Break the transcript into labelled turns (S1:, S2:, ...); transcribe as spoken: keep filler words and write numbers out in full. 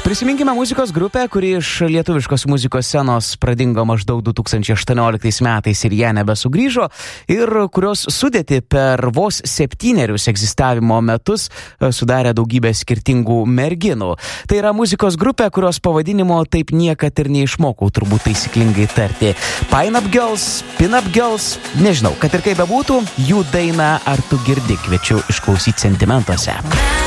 S1: Prisiminkime muzikos grupę, kuri iš lietuviškos muzikos scenos pradingo maždaug du tūkstančiai aštuonioliktais metais ir ją nebesugrįžo, ir kurios sudėtį per vos septynerius egzistavimo metus sudarė daugybę skirtingų merginų. Tai yra muzikos grupė, kurios pavadinimo taip niekad ir neišmokau turbūt taisyklingai tarti. Pine Up Girls, Pin Up Girls, nežinau, kad ir kaip bebūtų, jų dainą Ar tu girdi, kviečiu išklausyti Sentimentuose.